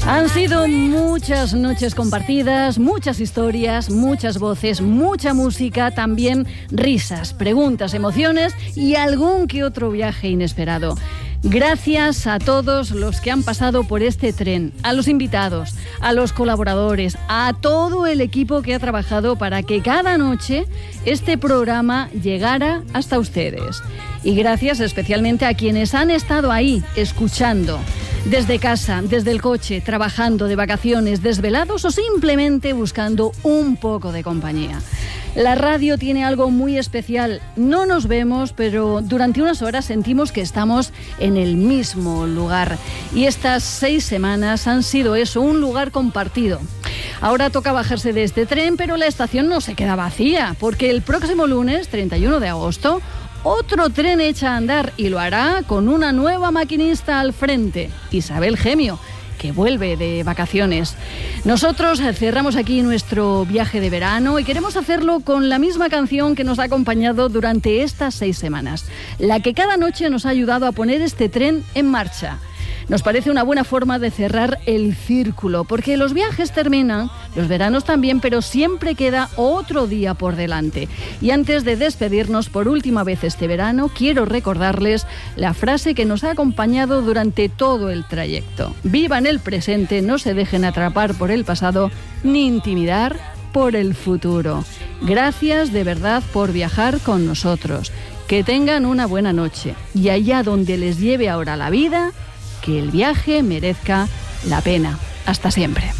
Han sido muchas noches compartidas, muchas historias, muchas voces, mucha música, también risas, preguntas, emociones y algún que otro viaje inesperado. Gracias a todos los que han pasado por este tren, a los invitados, a los colaboradores, a todo el equipo que ha trabajado para que cada noche este programa llegara hasta ustedes. Y gracias especialmente a quienes han estado ahí, escuchando, desde casa, desde el coche, trabajando, de vacaciones, desvelados o simplemente buscando un poco de compañía. La radio tiene algo muy especial. No nos vemos, pero durante unas horas sentimos que estamos en el mismo lugar. Y estas 6 semanas han sido eso, un lugar compartido. Ahora toca bajarse de este tren, pero la estación no se queda vacía, porque el próximo lunes, 31 de agosto, otro tren echa a andar y lo hará con una nueva maquinista al frente, Isabel Gemio, que vuelve de vacaciones. Nosotros cerramos aquí nuestro viaje de verano y queremos hacerlo con la misma canción que nos ha acompañado durante estas 6 semanas, la que cada noche nos ha ayudado a poner este tren en marcha. Nos parece una buena forma de cerrar el círculo, porque los viajes terminan, los veranos también, pero siempre queda otro día por delante. Y antes de despedirnos por última vez este verano, quiero recordarles la frase que nos ha acompañado durante todo el trayecto. Vivan el presente, no se dejen atrapar por el pasado, ni intimidar por el futuro. Gracias de verdad por viajar con nosotros. Que tengan una buena noche. Y allá donde les lleve ahora la vida, que el viaje merezca la pena. Hasta siempre.